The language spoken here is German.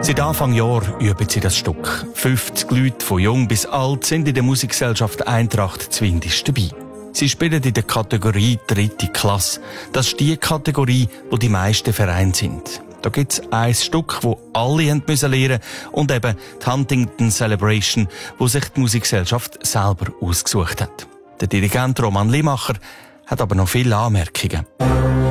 Seit Anfang Jahr üben sie das Stück. 50 Leute, von jung bis alt, sind in der Musikgesellschaft Eintracht Zwindisch dabei. Sie spielen in der Kategorie 3. Klasse. Das ist die Kategorie, wo die meisten Vereine sind. Da gibt es ein Stück, das alle lernen müssen und eben die Huntington Celebration, wo sich die Musikgesellschaft selber ausgesucht hat. Der Dirigent Roman Limacher hat aber noch viele Anmerkungen.